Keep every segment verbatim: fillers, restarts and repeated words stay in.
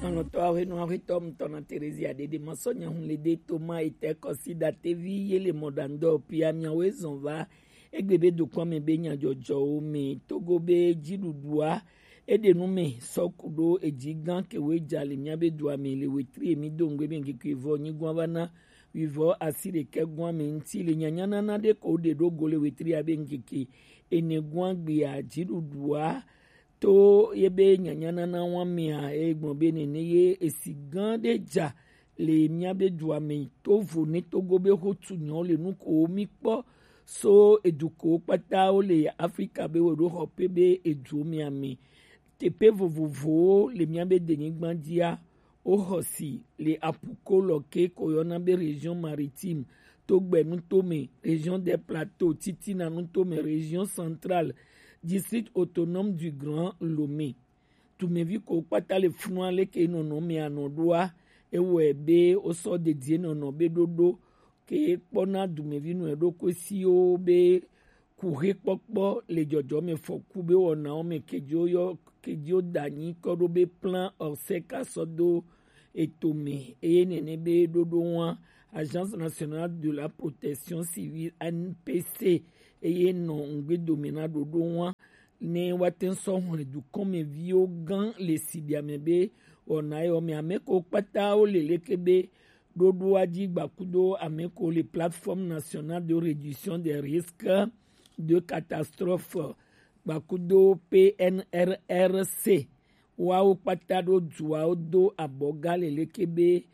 Anoto awe no awe tom tona Teresia de de masonya hunlede toma ite kosida tevi yele modando pia mia wezon va egbebe do kwame be nya jojo me togo be jidudua ede no me sokudo ejigan kewe jale mia be do ame le wetri emi dongwe be ngikwevo nyigwa bana vivo asire kegwa me nti le nyanyana na de ko de do gole wetri abe ngiki enegwa gbe ajidudua to yebe nyanyana na wamia egbon be ne ye esigan de ja le mia be do ame to vo ne togo be hotu nyon le nu ko mi po so eduko pata o le Africa be wo ho pe be edu mi ami tepe vovovo le mia be de ngbandia o hosi le apuko loke koyona be région maritime to gbenu to me région des plateaux titi na nu to me région centrale district autonome du Grand Lomé tu me vi ko pata le funu ale ke no no mi anodoa ewe be o so de die no no be dodo ke pona dumevinu edoko si o be kuhe pokpo le jojo me foku be wona o me kejo yo kejo dani kodo be plan orseka sodo etome e nene be dodo wa Agence nationale de la protection civile N P C e no ngbe domina dodo wa ne waten so hore du comme vio gan le sidiame be ona yo me ameko pata o le lekebe dodo adi bakudo ameko les plateformes nationales de réduction des risques de catastrophe bakudo P N R R C wa patado duwa do aboga lelekebe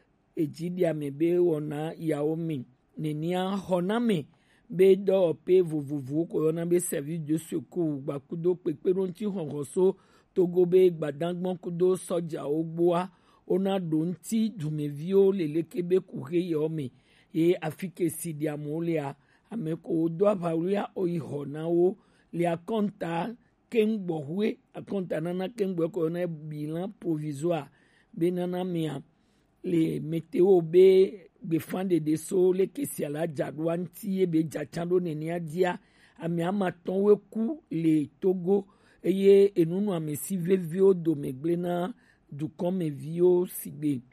ejidi amebe wona yaomi nenia honame be do pe vuvuvu ko yona be service de secours bakudo peperonti honroso togo be gbadangbon kudo soja ogboa ona donti dumevio lelekebe kuhe yome ye afike sidia molia ameko do abaria oihona wo le akonta kengbohwe akonta nana kengbo ko na bilan provisoire benana mia le météo be be fande de so le kesiala jadwanti be jachando nenia dia ami amaton weku le Togo eye enunu amesi vevio do meglena du comme vio sigbe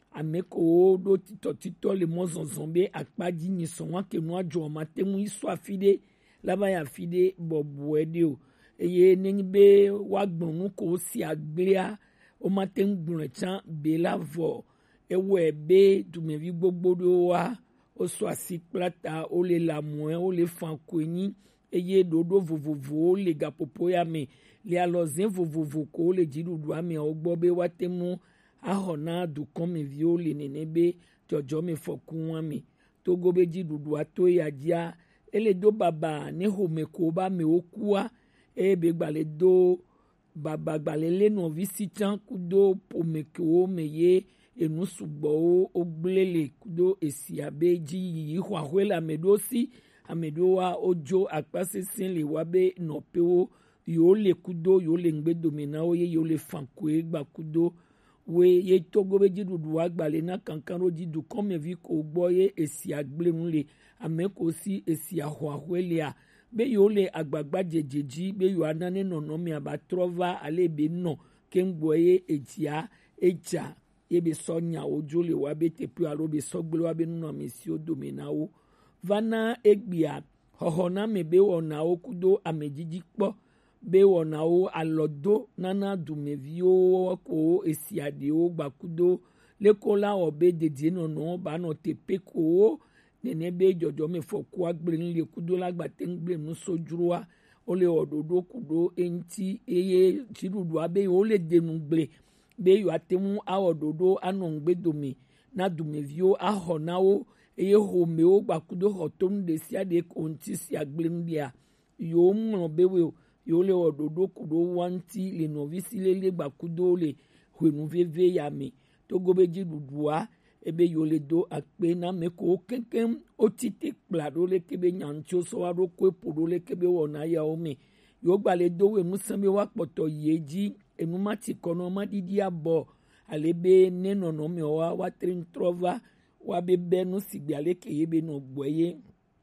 ameko do tito tito le mozonzombe akpaji ni sonwa ke no ajo matemu iso afide laba ya fide bobuede o eye nenbe wagbonu ko si agbea o matem gbunrechan be lavo ewe be dumevi gbogbo do wa o so asi plata o le lamu o le fankoni eye dodo vovovo le gapopo ya me le alozin vovovo ko le jidudu ame ogbo be watemu ahona du comme vio le nenebe jojo me fokun ame togo be jidudu ato ya dia ele do baba ne home ko ba me okua e be gbale do baba gbale le no visitant kudo pomeko meye enu sugbo oglele kudo esiabe ji yi hwahwela medosi amedoa ojo akpase sin le wabe no pewo yo le kudo yo le ngbe domina o ye yo le fankwe gba kudo we ye togo be jidudu agbale na kankaro jidu comme vi ko gbo ye esi agblemu le ameko si esi ahwahwele a be yo le agbagba jejeji be yo anane nono mi abatrova ale be no kengbo ye etia eja ye be sonya ojo le wabe tepu alo be sogbele wabe no mesi o domina o vana egbia hohona mebe wona okudo amejiji kpo be wona o alodo nana dumevio ko esiade o gbakudo lekola obe dedie no no ba no tepe ko nene be jojo me foku agbre nle kudo lagbate ngbre mu sojurua o le ododo kudo enti eye chirudu abe o le denugble be yo atemu awododo anongbe domi na dumevio ahonawo eye homeo gbakudo hoton de siade konti si agblendia yo mno bewe yo le ododo kudo wanti le novisi le gbakudo le hwenu veve ya me togo beji dudua ebe yo le do akpe na meko kenkem otite plado le kebe nyancho so wado kwe podo le kebe wona ya ome yo gbale do we musambe wa poto yeji enumati kono madidi abo alebe nenono me wa watrin trova wa bebe no sigbiale ke yebe no gboye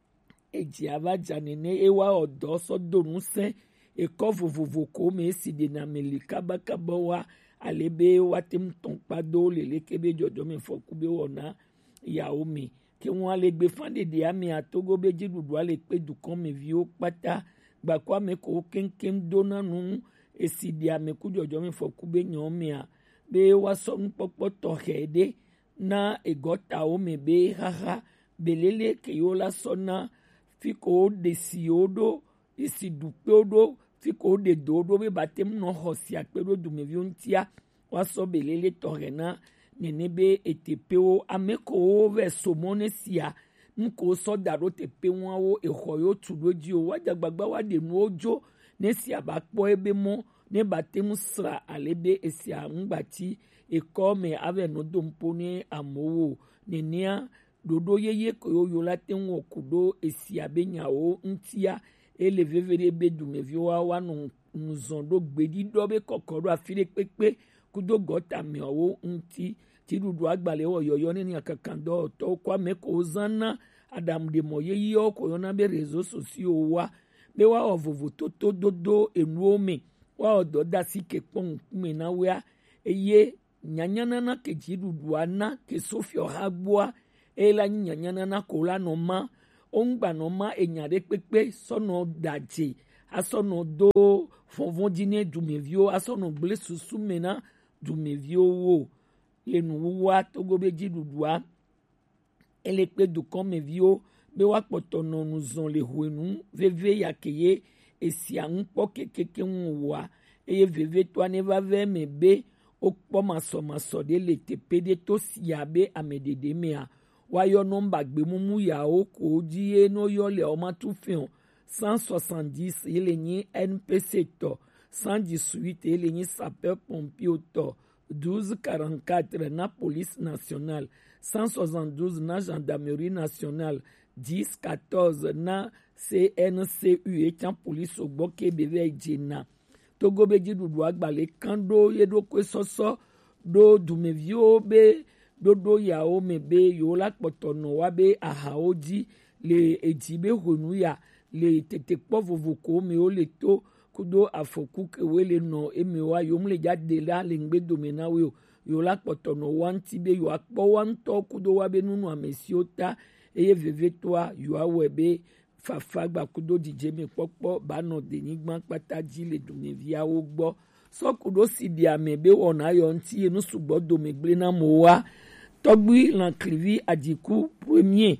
eji avaja nene ewa odo so dorun se eko vovovo ko me si de na melika bakabo wa alebe watem ton pado lele kebe jojo mi fokube wona ìyàwó mi kí wọ́n lè gbé fáńdèdè àmì àtógó méjì dùdú àlè pé dùkán mi fi ó pátá gbàkọ́ àmì kò kéńkéń dóná nù èsì di àmì kújọjọ mi fọkúbé yàn mí à bẹ́ẹ̀ wá sọ́nù pọ́pọ́ tọ̀hẹ́dẹ́ ná ìgọ́ta omi bẹ́ẹ̀ haha bẹ̀lẹ́lẹ́ kèyó lásán fi kò dé sí odó èsì dùpẹ́ odó fi kò dé dòdó bẹ́ẹ̀ bàtẹ́ mu náà họ̀ sí àpérò dùmí fi ń tíya wá sọ bẹ̀lẹ́lẹ́ tọ̀hẹ́ náà nene be etepewo amekowo ve somone sia nko sodaro tepewo wo ehoyo tudoji o wajagbagba wa de nu ojo ne sia ba po ebe mo ne batemu sra alebe esia ngbati ekome ave no dompo ni amowo nenia dodo yeye ko yo late won okudo esia benyawo ntia ele vevere be dumevi wa wa no nzondo gbedi dobe kokoro afire pepe kudo gota mi owo nti ti dudu agbale wo yoyo ni kankan do to kwa me ko zanna adam de moye yo ko yona be rezo sosio wa be wa ovovo to to dodo enuome wa odo da si ke pon mi na wa eye nyanyana na ke ji dudu ana ke sofio hagboa ela nyanyana na ko la no ma ongba no ma enyare pepe sono daje asono do fonvon dine du mevio asono ble susu mena du mevio wo lenu wa togo beji dudua ele pe du kon mevio be wa potono nu zon le huenu veve yakeye esi an po kekeke nwa eye veve to ne va ve me be okpo maso maso de le tepede to siabe amedede mea wa yo nomba gbe mumu ya o ko die no yo le o ma tu fion cent soixante-dix ele ni N P C to cent dix-huit ele ni sapeur pompier to douze quarante-quatre na police nationale cent soixante-douze na gendarmerie nationale dix quatorze na C N C U etan police ogboke bebe jena togo beji dudu agbale kando yedo kwe soso do dumevio be dodo yao mebe yo la potono wa be ahaoji le ejibe honu ya le tete povovoko me o le to kudo afoku kewele no emewa yom le jade la le ngbe domena we yo la potono wanti be yo akpo wanto kudo wa be nunu amesiota eye veve toa yo awebe fafa gba kudo dije me popo bano denigban pataji le dumevia wo gbo so kudo si di amebe wona yo nti enu sugbo domegble na mowa togbi lankrivi adiku premier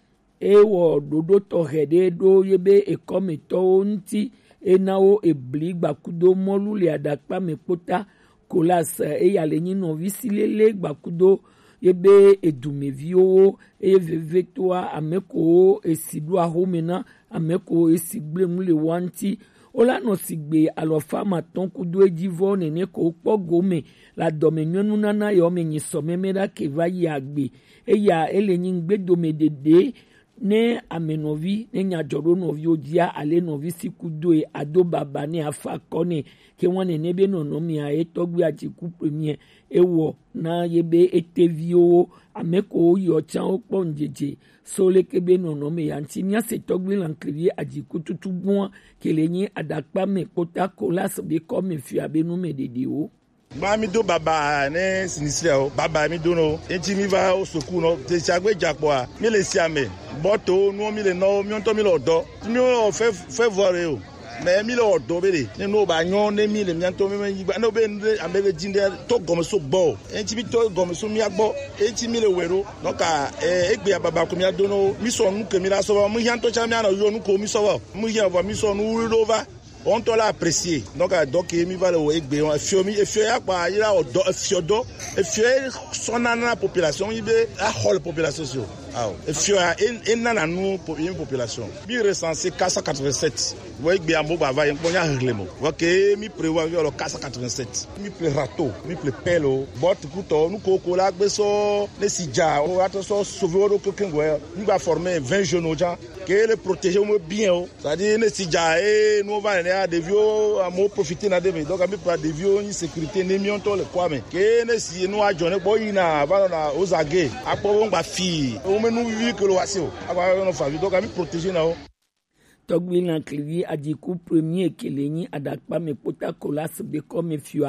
e wo dodo tohede do yebe ekome to nti enawo ebli gbakudo molu le adakpa mekpota kolas eyale nyi novi silele gbakudo yebe edumevio eye veve toa ameko esidu ahomena ameko esigble mule wanti ola no sigbe alofa maton kudo ejivo nene ko pogome la domenyo nana yo menyi somemera ke va yagbe eya elenyi ngbe domedede ne amenovi ne nyajoro novi odia ale novi sikudo e ado baba ne afa kone ke wane nebe nono mi a etogbi ajiku premier ewo na yebe etevio ameko yo chan opo njeje so le kebe nono mi anti nya se togbi lankrivi ajiku tutubon kelenyi adakpa me kota kolas be comme fi abenu medede o ma mi do baba ne sinistre o baba mi do no enti mi va o soku no te chagbe japo a mi le si ame boto no mi le no mi on to mi lo do mi o fe fe voir o me mi lo do bere ne no ba nyon ne mi le mi to mi mi no be amebe jinde to gomo so gbo enti mi to gomo so mi agbo enti mi le wero no ka egbe baba ko mi ado no mi so nu ke mi la so mu yan to cha mi ana yo nu ko mi so mu yan va mi so nu rova on to la apprécier donc donc mi va le egbe on fio mi fio ya pa ira odo fio do fio sonana population ibe a whole population so ah fio ya enana nu population bi recensé quatre cent quatre-vingt-sept wo egbe ambo ba va yen ponya relemo wo ke mi prévoir yo quatre cent quatre-vingt-sept mi pré rato mi pré pelo bot kuto nu koko la gbe so le sija o ato so sauver o kokengo ni va former vingt jeunes gens que les protéger bien ça dit ne sija e no va a devio a mo profiter na debe donc a mi pa devio ni sécurité ne mi on to le kwame ke ne si no a jone bo ina va na ozage apo ngba fi o menu vivi que lo wasio agba no fa donc a mi protéger na o togbi na klivi adiku premier kelenyi adakpa me pota kolas be comme fiwa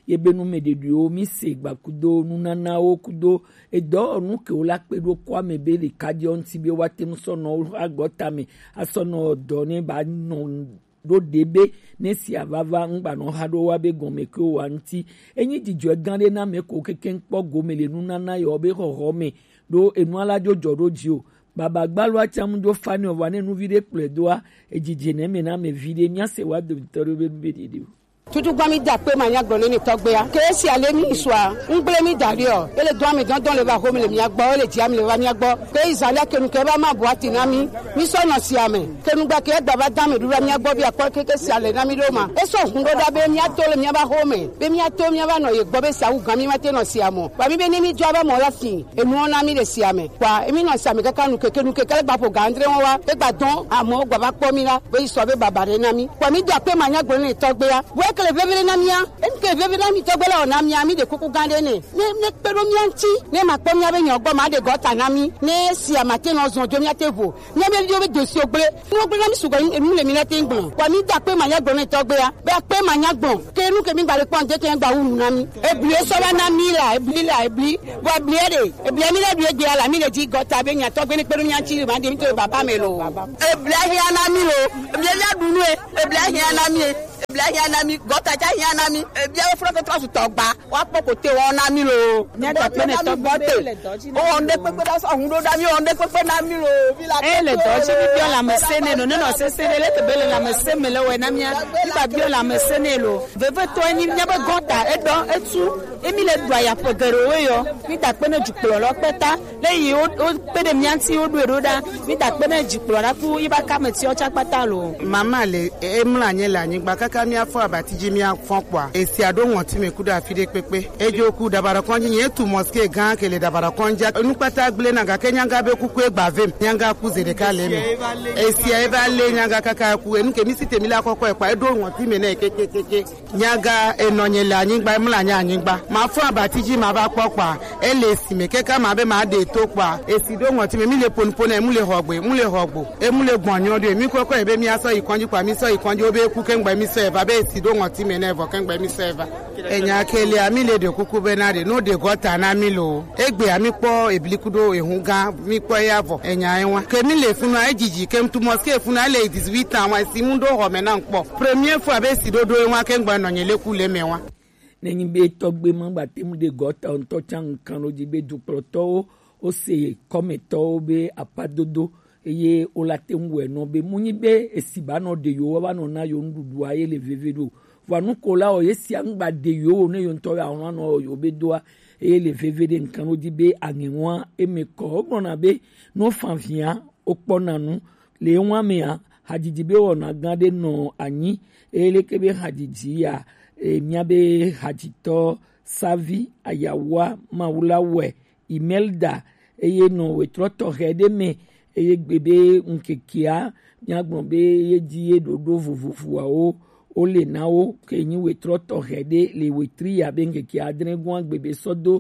yebenu mededu mi se gba kudo nunana o kudo edo nu ke ola pedo kwa me be le kadi on ti be wa tem so no agbota me aso no do ni ba no do debe nesi avava ngba no hado wa be gome ko wanti enyi dijo gande na me ko keken po gomele nunana yo be hoho me do enu ala jojo roji o baba gbalu acham do fani o wane nu vide pledoa ejije ne me na me vide mi ase wa do victory be be di tutu gba mi da pe ma nya gbon ni togbe ya kesi ale mi iswa ngble mi dari o ele do mi dan don le ba ho mi le mi agbo ele ti ami le ba mi agbo ke isale kenu ke ba ma bo ati na mi mi so na si ame kenu gba ke gba ba da mi dura mi agbo bi akọ ke ke si ale na mi lo ma eso hun do da be mi ato le mi ba ho me be mi ato mi ba no ye gbo be sa u gan mi ma te no si amo ba mi be ni mi jo ba mo la si enu ona mi le si ame kwa emi no si ame kaka nu keke nu ke kale gba po gandre won wa be gba don amo gba ba po mi la be iso be baba re na mi kwa mi da pe ma nya gbon ni togbe ya kele vevere na mia enke vevere na mi togbela na mia mi de kuku gande ne ne ne pero mi anti ne ma po mi abe yan gbo ma de gota na mi ne si amate no zon jo mi atevo ne be jo be dosi ogbe no ogbe na mi sugo emi le mi na te ngbon kwa mi da pe ma yan gbon togbe ya be pe ma yan gbon ke nu ke mi gba le pon de ke gba wu na mi ebli so ba na mi la ebli la ebli bo ebli ere ebli mi le bi egbe ala mi le ji gota be yan togbe ni pero mi anti ma de mi to baba me lo ebli ahia na mi lo ebli ya dunu e ebli ahia na mi ebli ahia na mi gota ja ahia na mi ebli e fro ko trasu togba wa po ko te won na mi lo ni da pe ne togba te o on de pe pe da so hun do da mi on de pe pe na mi lo bi la e le do se bi bio la me sene no no se sene le te bele la me seme le we na mi bi ba bio la me sene lo veve to ni nya ba gota e do etu emi le do ya po gero we yo mi da pe ne juplo lo peta leyin o pe de mi anti o do eroda mi da pe ne juplo ra ku iba ka me ti o cha pata lo mama le emla yin la yin gba kaka mi afọ abatiji mi afọn kwa esi ado won ti me kuda fide pepe ejo ku dabara kon yin tu mosque gan kele dabara kon ja nu pata gble na ga kenya ga be ku ku egba vem nyanga ku zede ka le me esi e ba le nyanga kaka ku enu ke mi si temi la kokko epa edo won ti me na kekekeke nyanga enonye la yin gba emla nya yin gba ma afọ abatiji ma ba popa ele si me keka ma be ma de to pa esi do won ti me mi le ponpon e mu le hogbe mu le hogbo e mu le gbon yan de mi kokko e be mi aso ikanju pa mi so ikanju obe ku kengba mi so e ba be esi do won ti me na evo kengba mi so e ba enya kele ami le de kuku benade no de gota na mi lo egbe ami po ebilikudo ehun gan mi po yavo enya enwa ke mi le funu ajiji kem tu mosque funu ale dix-huit ans wa si mundo ho me na npo premier fois be si dodo enwa kengba no nyele ku le mewa nenyi be togbe mo gba temu de gota on to chan kan oji be du proto o se kometo be apadodo eye olate nwe no be munyi be esiba no de yo wa no na yo ndudu aye le vevedo vanu kola o yesi angba de yo ne yo nto ya won no yo be doa eye le vevede nkan odi be angenwa emeko bona be no fanfia okponanu le nwa me a hajiji be wona gande no anyi ele kebe hajiji ya e miabe hajito savi ayawa maulawe imelda eye no wetroto hede me eye gbebe nkekia nyagbon be ye die dodo vuvufu o o le nawo kenyi wetroto hede le wetri ya be nkekia adrengun gbebe sodo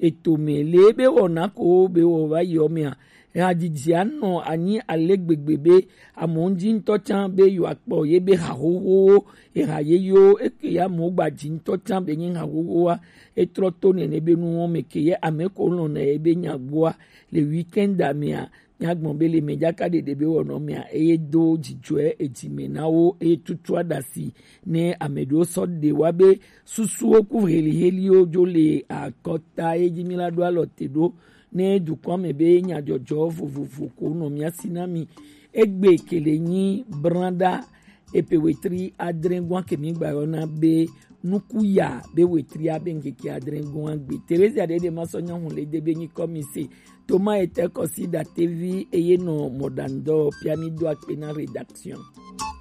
etomele be ona ko be o ba yomia hadijiano ani alegbegbe amonji ntochan be yo apo ye be hawo e haye yo eke ya mo gbaji ntochan be yin hawo etroto ne be nu meke ye ameko lo na ebe nyagboa le weekend amia nyagbon be le mejaka de de be wono mia e do jijwe etimenawo e tutu adasi ne amedo so de wabe susu oku heli heli ojo le akota ejimila do alotedo ne du kwame be nya jojo vuvuvu ko no mi asinami egbe kele yin branda epewetri adrengwan kemi gba ona be nukuya be wetri abenge ki adrengwan gbe Teresa de de masonya hun le de be yin komise Thomas était considéré T V et no modando pianido akpena rédaction.